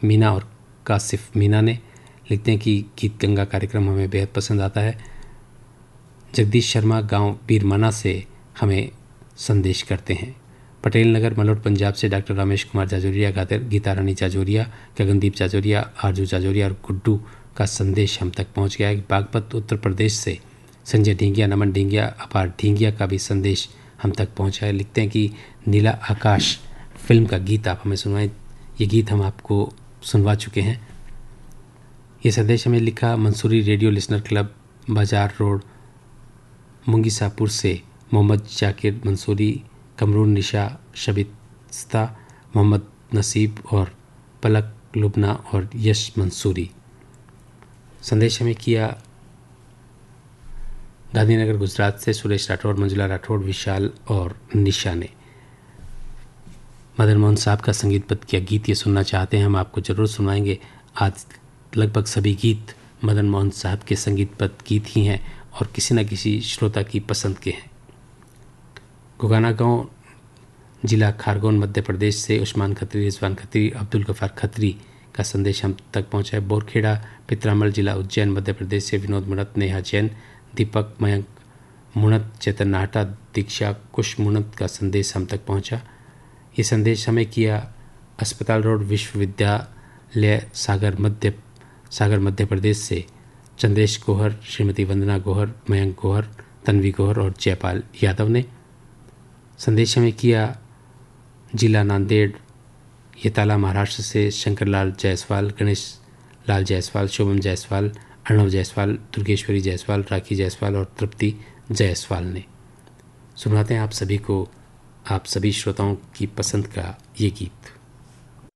मीना और कासिफ मीना ने। लिखते हैं कि गीत गंगा कार्यक्रम हमें बेहद पसंद आता है। जगदीश शर्मा गांव पीरमना से हमें संदेश करते हैं। पटेल नगर मलोट पंजाब से डॉक्टर रमेश कुमार जाजोरिया, गीता रानी जाजोरिया, गगनदीप जाजोरिया, आरजू जाजोरिया और गुड्डू का संदेश हम तक पहुंच गया है। बागपत उत्तर प्रदेश से संजय ढींगिया, नमन ढींगिया, अपार ढींगिया का भी संदेश हम तक पहुंचा है। लिखते हैं कि नीला आकाश फिल्म का गीत आप हमें सुनवाएं। ये गीत हम आपको सुनवा चुके हैं। ये संदेश हमें लिखा मंसूरी रेडियो लिसनर क्लब, बाजार रोड, मुंगीसापुर से मोहम्मद जाकिर मंसूरी, कमरून निशा, शबिस्ता, मोहम्मद नसीब और पलक लुबना और यश मंसूरी। संदेश हमें किया गांधीनगर गुजरात से सुरेश राठौड़, मंजुला राठौड़, विशाल और निशा ने। मदन मोहन साहब का संगीतबद्ध किया गीत ये सुनना चाहते हैं, हम आपको ज़रूर सुनाएंगे। आज लगभग सभी गीत मदन मोहन साहब के संगीतबद्ध गीत ही हैं और किसी न किसी श्रोता की पसंद के हैं। घुगाना गांव, जिला खारगोन, मध्य प्रदेश से उस्मान खत्री, रिजवान खत्री, अब्दुल गफ़ार खत्री का संदेश हम तक पहुंचा है। बोरखेड़ा पित्रामल, जिला उज्जैन, मध्य प्रदेश से विनोद मुणत, नेहा जैन, दीपक मयंक मुणत, चेतन नाहटा, दीक्षा कुश मुणत का संदेश हम तक पहुंचा। ये संदेश हमें किया अस्पताल रोड विश्वविद्यालय सागर मध्य प्रदेश से चंद्रेश गोहर, श्रीमती वंदना गोहर, मयंक गोहर, तन्वी गोहर और जयपाल यादव ने। संदेश हमें किया जिला नांदेड़, येताला, महाराष्ट्र से शंकरलाल जायसवाल, गणेश लाल जायसवाल, शोभम जायसवाल, अर्णव जायसवाल, दुर्गेश्वरी जायसवाल, राखी जायसवाल और तृप्ति जायसवाल ने। सुनाते हैं आप सभी को, आप सभी श्रोताओं की पसंद का ये गीत।